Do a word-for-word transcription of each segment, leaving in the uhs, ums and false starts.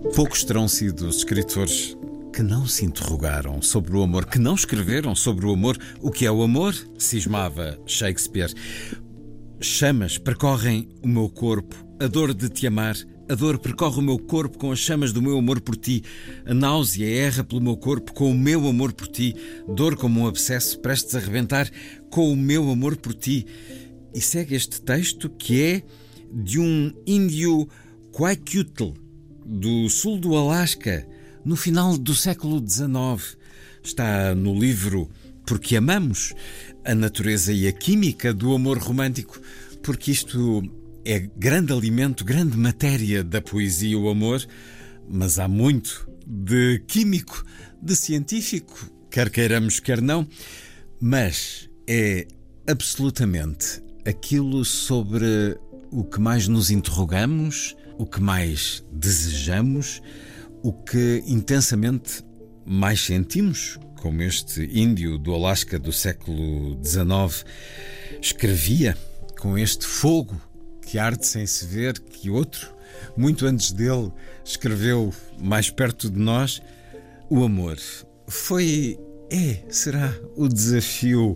Poucos terão sido os escritores que não se interrogaram sobre o amor, que não escreveram sobre o amor. O que é o amor? Cismava Shakespeare. Chamas percorrem o meu corpo, a dor de te amar. A dor percorre o meu corpo com as chamas do meu amor por ti. A náusea erra pelo meu corpo com o meu amor por ti. Dor como um abscesso prestes a rebentar com o meu amor por ti. E segue este texto que é de um índio Kwakiutl, do sul do Alasca, no final do século dezenove. Está no livro Porque Amamos, a natureza e a química do amor romântico, porque isto é grande alimento, grande matéria da poesia, o amor, mas há muito de químico, de científico, quer queiramos, quer não, mas é absolutamente aquilo sobre o que mais nos interrogamos, o que mais desejamos, o que intensamente mais sentimos, como este índio do Alasca do século dezenove escrevia, com este fogo que arde sem se ver, que outro, muito antes dele, escreveu mais perto de nós. O amor foi, é, será o desafio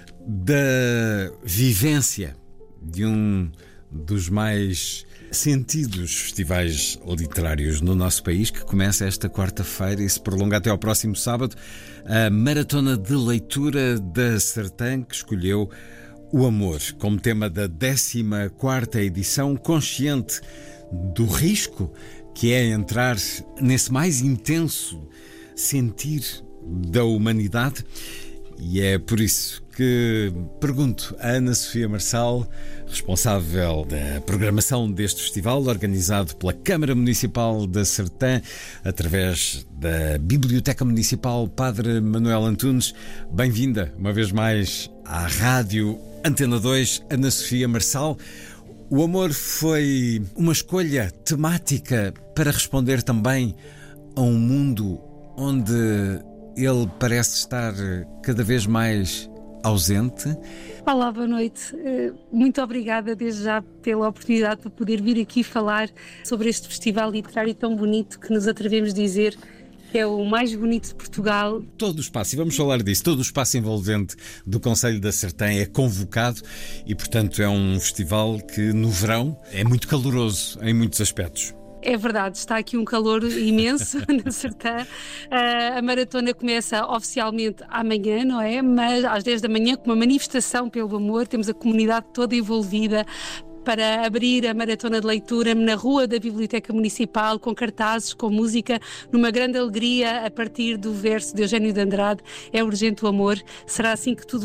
da vivência de um dos mais sentidos festivais literários no nosso país, que começa esta quarta-feira e se prolonga até ao próximo sábado, a Maratona de Leitura da Sertã, que escolheu o amor como tema da décima quarta edição, consciente do risco que é entrar nesse mais intenso sentir da humanidade. E é por isso que pergunto a Ana Sofia Marçal, responsável da programação deste festival, organizado pela Câmara Municipal da Sertã, através da Biblioteca Municipal Padre Manuel Antunes. Bem-vinda, uma vez mais, à Rádio Antena dois, Ana Sofia Marçal. O amor foi uma escolha temática para responder também a um mundo onde ele parece estar cada vez mais ausente. Olá, boa noite. Muito obrigada desde já pela oportunidade de poder vir aqui falar sobre este festival literário tão bonito que nos atrevemos a dizer que é o mais bonito de Portugal. Todo o espaço, e vamos falar disso, todo o espaço envolvente do Concelho da Sertã é convocado e, portanto, é um festival que no verão é muito caloroso em muitos aspectos. É verdade, está aqui um calor imenso na Sertã. Uh, a maratona começa oficialmente amanhã, não é? Mas às dez da manhã, com uma manifestação pelo amor, temos a comunidade toda envolvida para abrir a maratona de leitura na rua da Biblioteca Municipal, com cartazes, com música, numa grande alegria a partir do verso de Eugênio de Andrade: é urgente o amor. Será assim que tudo